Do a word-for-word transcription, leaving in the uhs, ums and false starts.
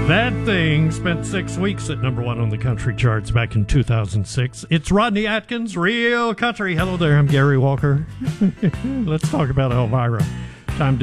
That Thing spent six weeks at number one on the country charts back in two thousand six. It's Rodney Atkins, Real Country. Hello there, I'm Gary Walker. Let's talk about Elvira. Time to